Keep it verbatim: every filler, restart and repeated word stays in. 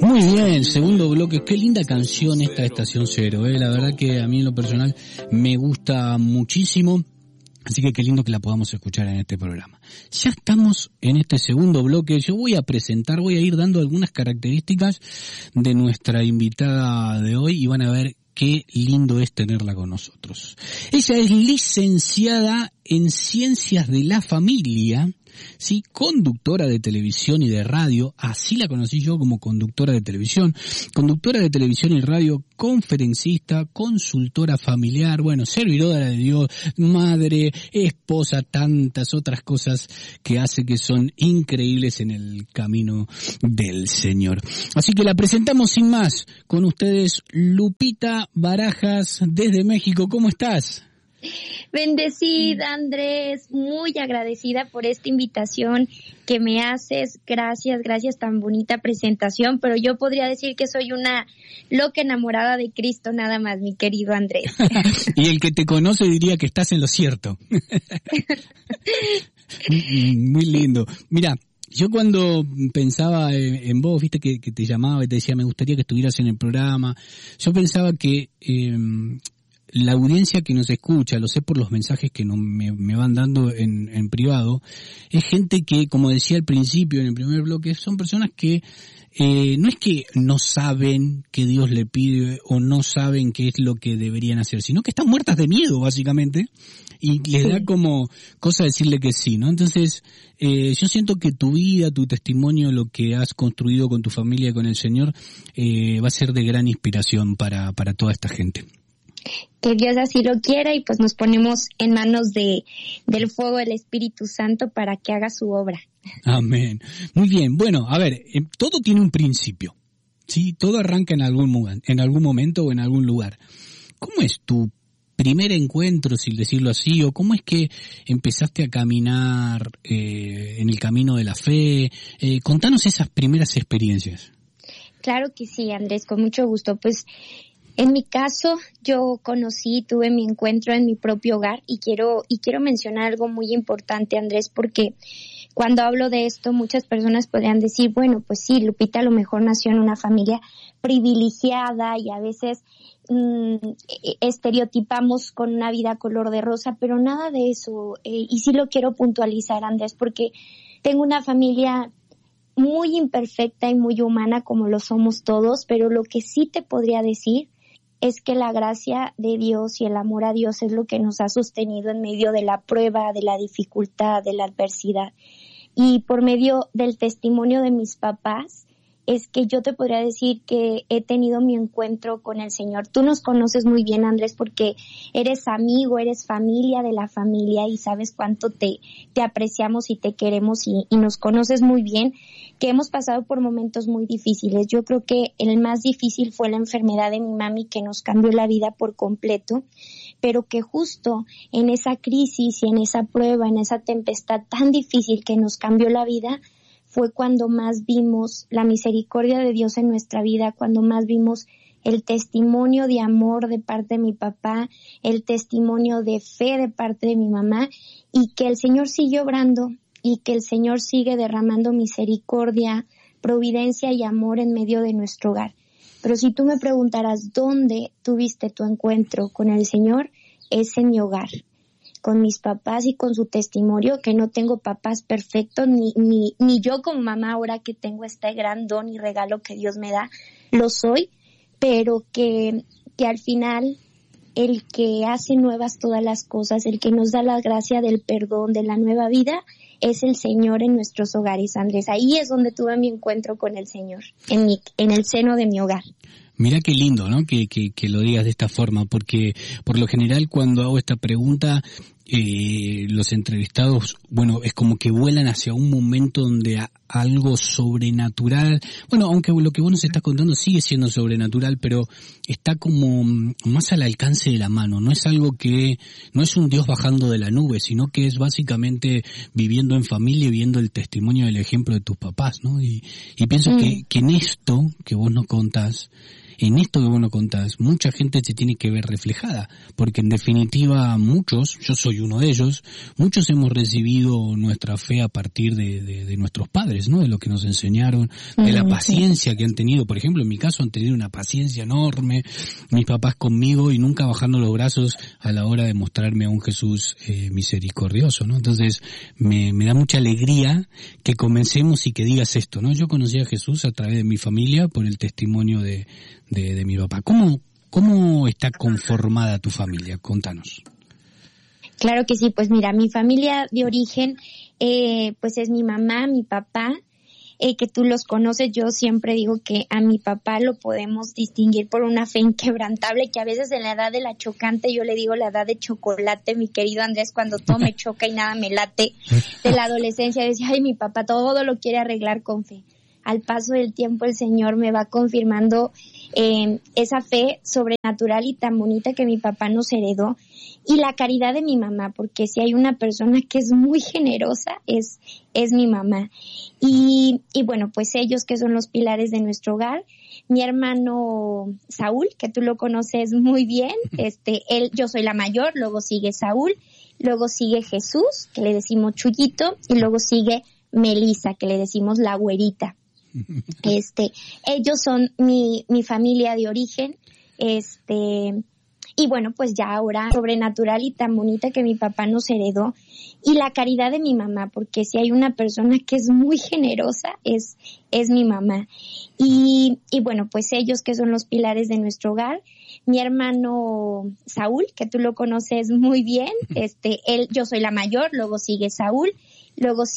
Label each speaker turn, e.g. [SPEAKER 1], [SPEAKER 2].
[SPEAKER 1] Muy bien, segundo bloque. Qué linda canción esta de Estación Cero, eh. La verdad que a mí en lo personal me gusta muchísimo. Así que qué lindo que la podamos escuchar en este programa. Ya estamos en este segundo bloque. Yo voy a presentar, voy a ir dando algunas características de nuestra invitada de hoy y van a ver qué lindo es tenerla con nosotros. Ella es licenciada en Ciencias de la Familia, sí, conductora de televisión y de radio, así la conocí yo como conductora de televisión, conductora de televisión y radio, conferencista, consultora familiar, bueno, servidora de Dios, madre, esposa, tantas otras cosas que hace que son increíbles en el camino del Señor. Así que la presentamos sin más, con ustedes Lupita Barajas desde México. ¿Cómo estás?
[SPEAKER 2] Bendecida, Andrés, muy agradecida por esta invitación que me haces. Gracias, gracias, tan bonita presentación, pero yo podría decir que soy una loca enamorada de Cristo nada más, mi querido Andrés.
[SPEAKER 1] Y el que te conoce diría que estás en lo cierto. Muy lindo. Mira, yo cuando pensaba en vos, viste que, que te llamaba y te decía me gustaría que estuvieras en el programa, yo pensaba que eh, la audiencia que nos escucha, lo sé por los mensajes que no, me, me van dando en, en privado, es gente que, como decía al principio en el primer bloque, son personas que eh, no es que no saben qué Dios le pide o no saben qué es lo que deberían hacer, sino que están muertas de miedo, básicamente, y les da como cosa decirle que sí, ¿no? Entonces, eh, yo siento que tu vida, tu testimonio, lo que has construido con tu familia y con el Señor, eh, va a ser de gran inspiración para, para toda esta gente.
[SPEAKER 2] Que Dios así lo quiera y pues nos ponemos en manos de del fuego del Espíritu Santo para que haga su obra.
[SPEAKER 1] Amén. Muy bien. Bueno, a ver, eh, todo tiene un principio, ¿sí? Todo arranca en algún, en algún momento o en algún lugar. ¿Cómo es tu primer encuentro, si decirlo así, o cómo es que empezaste a caminar eh, en el camino de la fe? Eh, contanos esas primeras experiencias.
[SPEAKER 2] Claro que sí, Andrés, con mucho gusto. Pues en mi caso, yo conocí, tuve mi encuentro en mi propio hogar y quiero y quiero mencionar algo muy importante, Andrés, porque cuando hablo de esto, muchas personas podrían decir, bueno, pues sí, Lupita a lo mejor nació en una familia privilegiada y a veces mmm, estereotipamos con una vida color de rosa, pero nada de eso. Eh, y sí lo quiero puntualizar, Andrés, porque tengo una familia muy imperfecta y muy humana como lo somos todos, pero lo que sí te podría decir es que la gracia de Dios y el amor a Dios es lo que nos ha sostenido en medio de la prueba, de la dificultad, de la adversidad. Y por medio del testimonio de mis papás, es que yo te podría decir que he tenido mi encuentro con el Señor. Tú nos conoces muy bien, Andrés, porque eres amigo, eres familia de la familia y sabes cuánto te, te apreciamos y te queremos y, y nos conoces muy bien, que hemos pasado por momentos muy difíciles. Yo creo que el más difícil fue la enfermedad de mi mami, que nos cambió la vida por completo, pero que justo en esa crisis y en esa prueba, en esa tempestad tan difícil que nos cambió la vida, fue cuando más vimos la misericordia de Dios en nuestra vida, cuando más vimos el testimonio de amor de parte de mi papá, el testimonio de fe de parte de mi mamá, y que el Señor sigue obrando y que el Señor sigue derramando misericordia, providencia y amor en medio de nuestro hogar. Pero si tú me preguntaras dónde tuviste tu encuentro con el Señor, es en mi hogar, con mis papás y con su testimonio, que no tengo papás perfectos, ni, ni, ni yo como mamá ahora que tengo este gran don y regalo que Dios me da, lo soy, pero que, que al final el que hace nuevas todas las cosas, el que nos da la gracia del perdón, de la nueva vida, es el Señor en nuestros hogares, Andrés. Ahí es donde tuve mi encuentro con el Señor, en mi, en el seno de mi hogar.
[SPEAKER 1] Mira qué lindo, ¿no? Que, que, que lo digas de esta forma, porque por lo general cuando hago esta pregunta, eh, los entrevistados, bueno, es como que vuelan hacia un momento donde a, algo sobrenatural, bueno, aunque lo que vos nos estás contando sigue siendo sobrenatural, pero está como más al alcance de la mano, no es algo que, no es un Dios bajando de la nube, sino que es básicamente viviendo en familia y viendo el testimonio del ejemplo de tus papás, ¿no? Y, y pienso mm. que, que en esto que vos nos contás, en esto que vos nos contás, mucha gente se tiene que ver reflejada, porque en definitiva muchos, yo soy uno de ellos, muchos hemos recibido nuestra fe a partir de, de, de nuestros padres, ¿no? De lo que nos enseñaron, de la paciencia que han tenido. Por ejemplo, en mi caso han tenido una paciencia enorme, mis papás conmigo, y nunca bajando los brazos a la hora de mostrarme a un Jesús eh, misericordioso, ¿no? Entonces me, me da mucha alegría que comencemos y que digas esto, ¿no? Yo conocí a Jesús a través de mi familia por el testimonio de, de, de mi papá. ¿Cómo, cómo está conformada tu familia? Contanos.
[SPEAKER 2] Claro que sí, pues mira, mi familia de origen, eh, pues es mi mamá, mi papá, eh, que tú los conoces. Yo siempre digo que a mi papá lo podemos distinguir por una fe inquebrantable, que a veces en la edad de la chocante, yo le digo la edad de chocolate, mi querido Andrés, cuando todo me choca y nada me late, de la adolescencia, decía, ay, mi papá todo lo quiere arreglar con fe. Al paso del tiempo el Señor me va confirmando eh, esa fe sobrenatural y tan bonita que mi papá nos heredó, y la caridad de mi mamá, porque si hay una persona que es muy generosa, es, es mi mamá. Y, y bueno, pues ellos que son los pilares de nuestro hogar. Mi hermano Saúl, que tú lo conoces muy bien, este, él, yo soy la mayor, luego sigue Saúl, luego sigue Jesús, que le decimos Chuyito, y luego sigue Melissa, que le decimos la güerita. Este, ellos son mi, mi familia de origen, este, y bueno, pues ya ahora sobrenatural y tan bonita que mi papá nos heredó, y la caridad de mi mamá, porque si hay una persona que es muy generosa, es, es mi mamá. Y, y bueno, pues ellos que son los pilares de nuestro hogar. Mi hermano Saúl, que tú lo conoces muy bien, este, él, yo soy la mayor, luego sigue Saúl, luego sigue